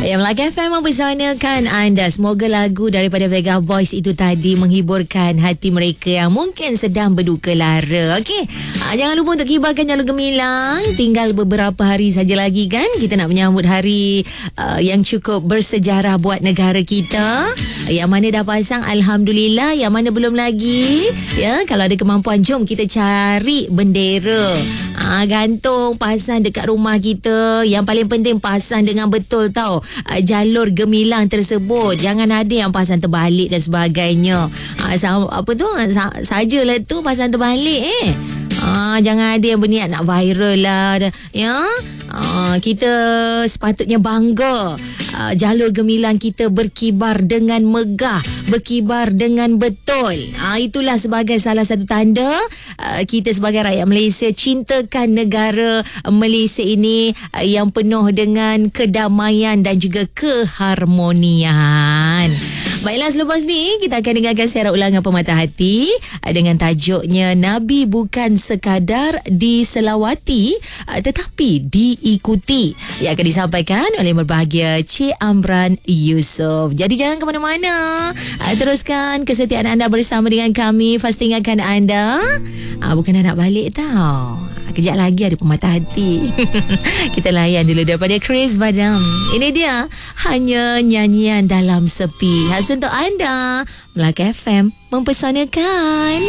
Melaka FM mempersanakan anda. Semoga lagu daripada Vega Boys itu tadi menghiburkan hati mereka yang mungkin sedang berduka lara. Okey, jangan lupa untuk kibarkan jalur gemilang. Tinggal beberapa hari saja lagi kan kita nak menyambut hari yang cukup bersejarah buat negara kita. Yang mana dah pasang, alhamdulillah. Yang mana belum lagi, ya, kalau ada kemampuan jom kita cari bendera. Gantung, pasang dekat rumah kita. Yang paling penting pasang dengan betul tau, jalur gemilang tersebut. Jangan ada yang pasang terbalik dan sebagainya. Sajalah tu pasang terbalik jangan ada yang berniat nak viral lah, ya. Kita sepatutnya bangga jalur gemilang kita berkibar dengan megah, berkibar dengan betul. Itulah sebagai salah satu tanda kita sebagai rakyat Malaysia cintakan negara Malaysia ini yang penuh dengan kedamaian dan juga keharmonian. Baiklah, selepas ni kita akan dengarkan siaran ulangan Pemata Hati dengan tajuknya Nabi bukan sekadar diselawati tetapi diikuti, yang akan disampaikan oleh berbahagia Cik Amran Yusof. Jadi jangan ke mana-mana, teruskan kesetiaan anda bersama dengan kami. Fastingakan anda bukan nak balik tau. Kejap lagi ada Pemata Hati. Kita layan dulu daripada Chris Badam. Ini dia, Hanya Nyanyian Dalam Sepi. Khas untuk anda, Melaka FM mempersanakan.